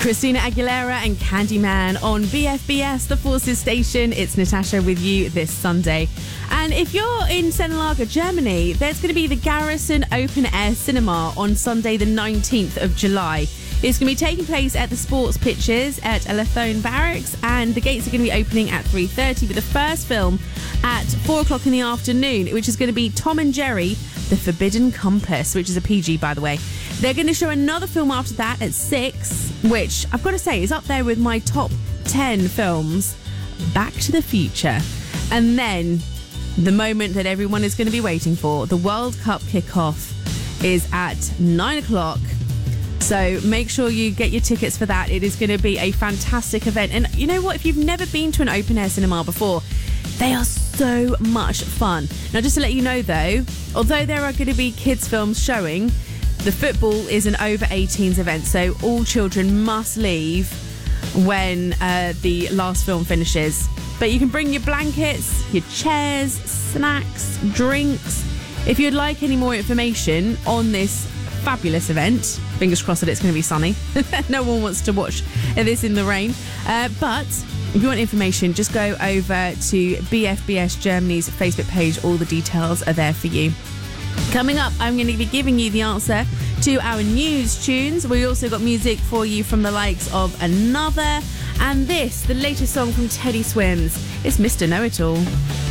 Christina Aguilera and Candyman on BFBS, the Forces station. It's Natasha with you this Sunday. And if you're in Sennelager, Germany, there's going to be the Garrison Open Air Cinema on Sunday, the 19th of July. It's going to be taking place at the sports pitches at Elethone Barracks, and the gates are going to be opening at 3:30, with the first film at 4 o'clock in the afternoon, which is going to be Tom and Jerry, The Forbidden Compass, which is a PG, by the way. They're going to show another film after that at 6, which I've got to say is up there with my top 10 films, Back to the Future. And then the moment that everyone is going to be waiting for, the World Cup kickoff, is at 9 o'clock. So make sure you get your tickets for that. It is going to be a fantastic event. And you know what? If you've never been to an open air cinema before, they are so much fun. Now, just to let you know, though, although there are going to be kids' films showing, the football is an over 18s event. So all children must leave when the last film finishes. But you can bring your blankets, your chairs, snacks, drinks. If you'd like any more information on this fabulous event, fingers crossed that it's going to be sunny. No one wants to watch this in the rain. But if you want information, just go over to BFBS Germany's Facebook page. All the details are there for you. Coming up, I'm going to be giving you the answer to our news tunes. We also got music for you from the likes of Another, and this, the latest song from Teddy Swims. It's Mr. Know-It-All.